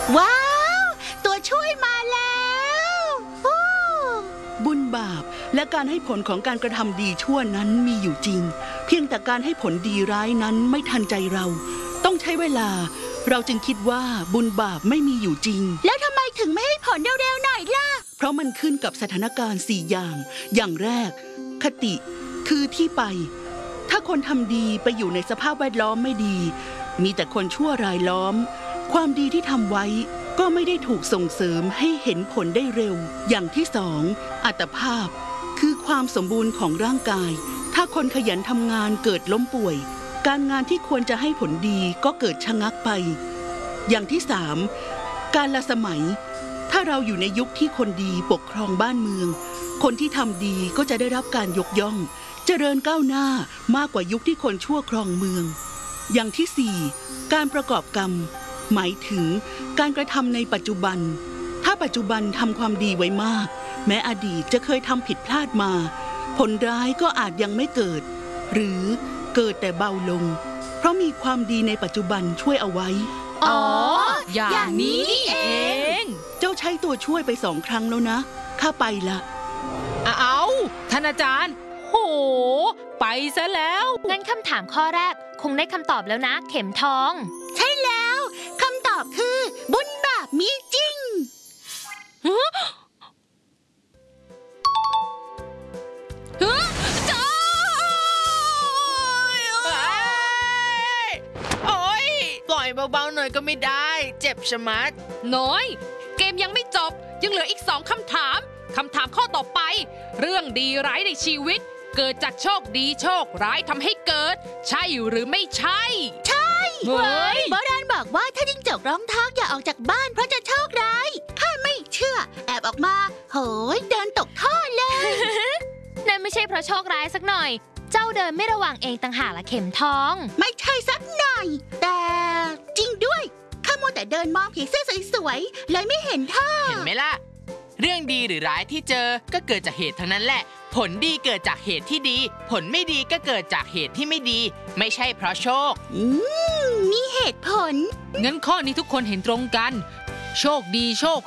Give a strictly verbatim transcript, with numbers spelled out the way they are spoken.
ว้าวตัวช่วยมาแล้วบุญบาปและการให้ผลของการกระทำดีชั่วนั้นมีอยู่จริงเพียงแต่การให้ผลดีร้ายนั้นไม่ทันใจเราต้องใช้เวลาเราจึงคิดว่าบุญบาปไม่มีอยู่จริงแล้วทำไมถึงไม่ให้ผลเร็วๆหน่อยล่ะเพราะมันขึ้นกับสถานการณ์สี่อย่างอย่างแรกคติคือที่ไปถ้าคนทำดีไปอยู่ในสภาพแวดล้อมไม่ดีมีแต่คนชั่วรายล้อมความดีที่ทำไว้ก็ไม่ได้ถูกส่งเสริมให้เห็นผลได้เร็วอย่างที่สองอัตภาพคือความสมบูรณ์ของร่างกายถ้าคนขยันทำงานเกิดล้มป่วยการงานที่ควรจะให้ผลดีก็เกิดชะงักไปอย่างที่สามการละสมัยถ้าเราอยู่ในยุคที่คนดีปกครองบ้านเมืองคนที่ทำดีก็จะได้รับการยกย่องเจริญก้าวหน้ามากกว่ายุคที่คนชั่วครองเมืองอย่างที่สี่การประกอบกรรมหมายถึงการกระทำในปัจจุบันถ้าปัจจุบันทำความดีไว้มากแม้อดีตจะเคยทำผิดพลาดมาผลร้ายก็อาจยังไม่เกิดหรือเกิดแต่เบาลงเพราะมีความดีในปัจจุบันช่วยเอาไว้อ๋ออย่างนี้เองเจ้าใช้ตัวช่วยไปสองครั้งแล้วนะข้าไปละเอาท่านอาจารย์โหไปซะแล้วงั้นคำถามข้อแรกคงได้คำตอบแล้วนะเข็มทองใช่แล้วคำตอบคือบุญบาปมีจริงจ้าโอ๊ยปล่อยเบาๆหน่อยก็ไม่ได้เจ็บชะมัดน้อยเกมยังไม่จบยังเหลืออีกสองคำถามคำถามข้อต่อไปเรื่องดีร้ายในชีวิตเกิดจากโชคดีโชคร้ายทำให้เกิดใช่หรือไม่ใช่ใช่เฮ้ยโบราณบอกว่าถ้าจิ้งจกร้องทักอย่าออกจากบ้านเพราะจะโชคร้ายข้าไม่เชื่อแอบออกมาโหยเดินตกท่อเลยนั่นไม่ใช่เพราะโชคร้ายสักหน่อยเจ้าเดินไม่ระวังเองต่างหากละเข็มทองไม่ใช่สักหน่อยแต่จริงด้วยข้ามัวแต่เดินมองผีเสื้อสวยๆเลยไม่เห็นท่อเห็นไหมล่ะเรื่องดีหรือร้ายที่เจอก็เกิดจากเหตุทั้งนั้นแหละผลดีเกิดจากเหตุที่ดีผลไม่ดีก็เกิดจากเหตุที่ไม่ดีไม่ใช่เพราะโชคอืมมีเหตุผลงั้นข้อนี้ทุกคนเห็นตรงกันโชคดีโชค